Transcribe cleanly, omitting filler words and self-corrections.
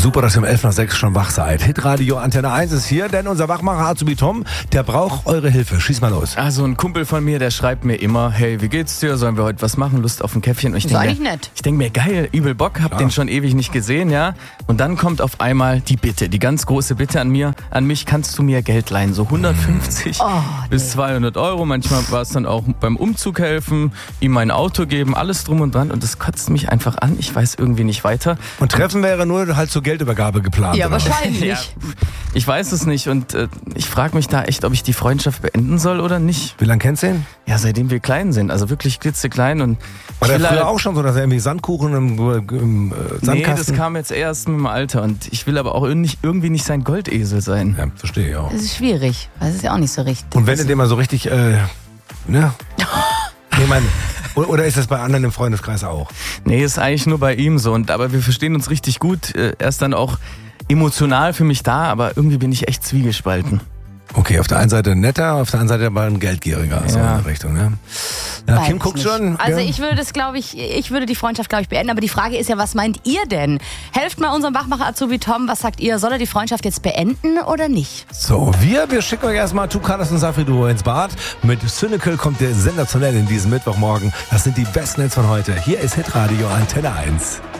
Super, dass ihr um 11:06 schon wach seid. Hitradio Antenne 1 ist hier, denn unser Wachmacher Azubi Tom, der braucht eure Hilfe. Schieß mal los. Also ein Kumpel von mir, der schreibt mir immer, hey, wie geht's dir? Sollen wir heute was machen? Lust auf ein Käffchen? Und ich Das ist eigentlich nett. Ich denke mir, geil, übel Bock, hab den schon ewig nicht gesehen, ja. Und dann kommt auf einmal die Bitte, die ganz große Bitte an mich, kannst du mir Geld leihen? So 150 bis 200 Euro. Manchmal war es dann auch beim Umzug helfen, ihm mein Auto geben, alles drum und dran. Und das kotzt mich einfach an. Ich weiß irgendwie nicht weiter. Und Treffen wäre nur halt zur Geldübergabe geplant. Ja, oder? wahrscheinlich. Ja, ich weiß es nicht und ich frage mich da echt, ob ich die Freundschaft beenden soll oder nicht. Wie lange kennst du ihn? Ja, seitdem wir klein sind, also wirklich klitzeklein. Und War der ich will früher halt- auch schon so, dass er irgendwie Sandkuchen im Sandkasten? Nee, das kam jetzt erst mit dem Alter und ich will aber auch irgendwie nicht sein Goldesel sein. Ja, verstehe ich auch. Das ist schwierig. Das ist ja auch nicht so richtig. Und wenn du den mal so richtig, ne? Nee, oder ist das bei anderen im Freundeskreis auch? Nee, ist eigentlich nur bei ihm so. Aber wir verstehen uns richtig gut. Er ist dann auch emotional für mich da, aber irgendwie bin ich echt zwiegespalten. Okay, auf der einen Seite netter, auf der anderen Seite aber ein Geldgieriger, so in Ja. der Richtung, ne? Ja, Weiß Kim ich guckt nicht. schon. Also ja. ich würde die Freundschaft, glaube ich, beenden. Aber die Frage ist ja, was meint ihr denn? Helft mal unserem Wachmacher Azubi Tom. Was sagt ihr? Soll er die Freundschaft jetzt beenden oder nicht? So, wir schicken euch erstmal Two Colors und Safri Duo ins Bad. Mit Cynical kommt der sensationell in diesem Mittwochmorgen. Das sind die besten Hits von heute. Hier ist Hitradio Antenne 1.